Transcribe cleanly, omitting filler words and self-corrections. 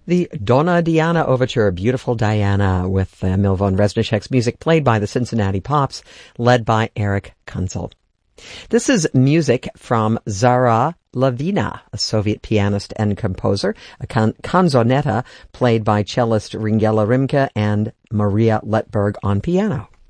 The Donna Diana Overture, Beautiful Diana, with Emil von Reznicek's music played by the Cincinnati Pops, led by Eric Kunzel. This is music from Zara Lavina, a Soviet pianist and composer, a canzonetta played by cellist Ringela Rimke and Maria Letberg on piano.